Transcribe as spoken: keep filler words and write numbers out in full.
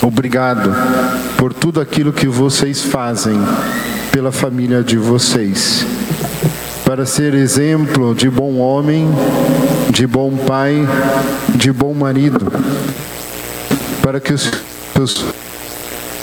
Obrigado por tudo aquilo que vocês fazem pela família de vocês, para ser exemplo de bom homem, de bom pai, de bom marido, para que os seus